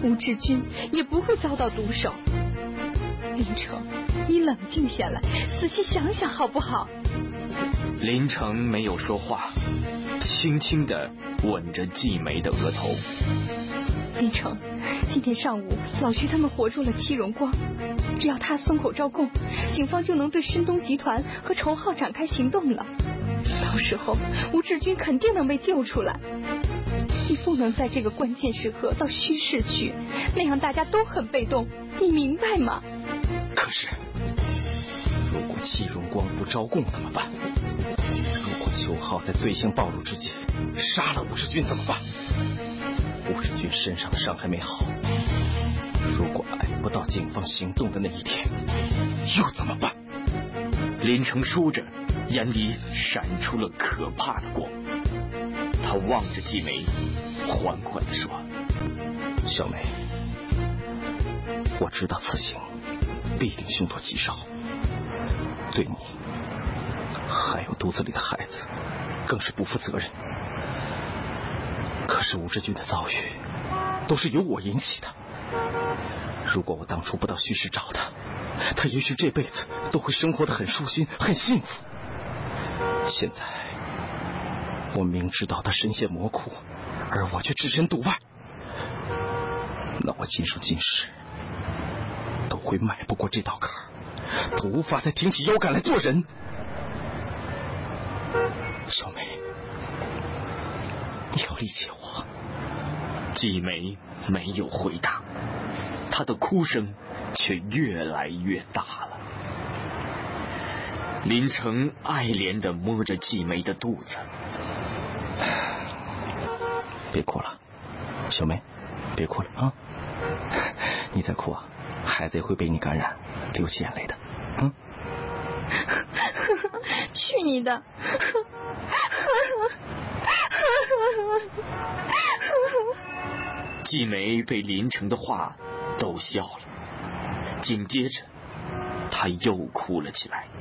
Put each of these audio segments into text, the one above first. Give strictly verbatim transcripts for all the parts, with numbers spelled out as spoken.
吴志军也不会遭到毒手。林城，你冷静下来，仔细想想好不好？ 林城没有说话，轻轻地吻着季梅的额头。 林城，今天上午老徐他们活捉了戚荣光，只要他松口招供，警方就能对申东集团和仇浩展开行动了。到时候吴志军肯定能被救出来。你不能在这个关键时刻到虚市去，那样大家都很被动，你明白吗？ 可是如果戚荣光不招供怎么办？如果邱浩在罪行暴露之前杀了吴志军怎么办？吴志军身上的伤还没好，如果挨不到警方行动的那一天又怎么办？ 林城说着，眼里闪出了可怕的光。他望着季梅，缓缓地说： 小梅，我知道此行必定凶多吉少，对你还有肚子里的孩子更是不负责任。可是吴志军的遭遇都是由我引起的，如果我当初不到虚市找他，他也许这辈子都会生活得很舒心很幸福。现在我明知道他身陷魔窟，而我却置身度外，那我今生今世都会迈不过这道坎儿，都无法再挺起腰杆来做人。小梅，你要理解我。 季梅没有回答，她的哭声却越来越大了。林城爱怜地摸着季梅的肚子。 别哭了，小梅，别哭了啊！你再哭啊，孩子也会被你感染，流起眼泪的。嗯。 去你的！ 季梅被林城的话逗笑了，紧接着她又哭了起来。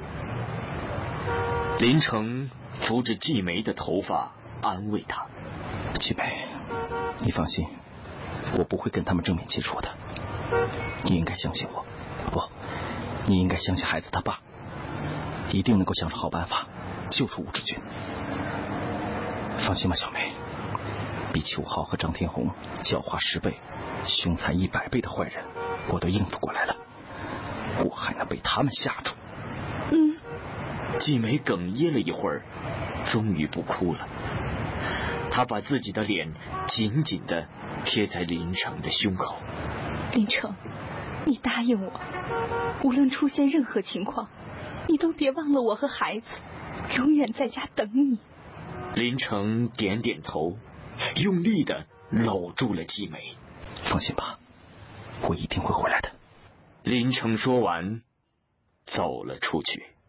林城扶着季梅的头发安慰她： 季梅，你放心，我不会跟他们正面接触的，你应该相信我。不，你应该相信孩子他爸，一定能够想出好办法救出吴志军。放心吧，小梅，比邱浩和张天红狡猾十倍凶残一百倍的坏人我都应付过来了，我还能被他们吓住。 嗯。 季梅哽咽了一会儿，终于不哭了。她把自己的脸紧紧地贴在林城的胸口。 林城，你答应我，无论出现任何情况，你都别忘了我和孩子，永远在家等你。 林城点点头，用力地搂住了季梅。 放心吧，我一定会回来的。 林城说完，走了出去。